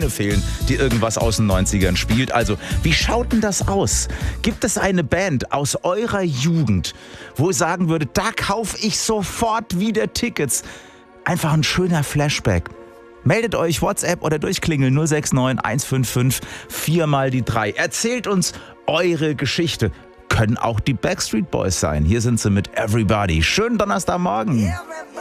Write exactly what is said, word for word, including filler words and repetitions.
Stimme fehlen, die irgendwas aus den neunzigern spielt. Also, wie schaut denn das aus? Gibt es eine Band aus eurer Jugend, wo ihr sagen würdet, da kaufe ich sofort wieder Tickets? Einfach ein schöner Flashback. Meldet euch WhatsApp oder durchklingeln null sechs neun eins fünf fünf vier mal die drei. Erzählt uns eure Geschichte. Können auch die Backstreet Boys sein. Hier sind sie mit Everybody. Schönen Donnerstagmorgen.